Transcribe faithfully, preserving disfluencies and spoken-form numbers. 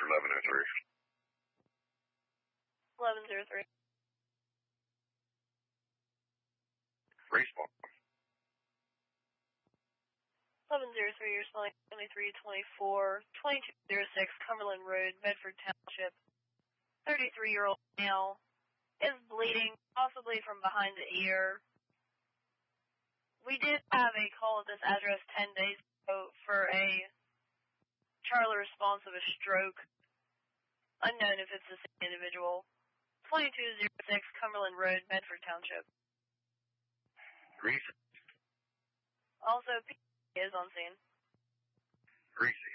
for eleven oh three. eleven oh three. Respawn. eleven oh three, you're smelling twenty-three twenty-four, twenty-two oh six Cumberland Road, Medford Township. thirty-three-year-old male is bleeding, possibly from behind the ear. We did have a call at this address ten days ago for a Charlie response of a stroke. Unknown if it's the same individual. twenty-two oh six Cumberland Road, Medford Township. Greasy. Also, P is on scene. Greasy.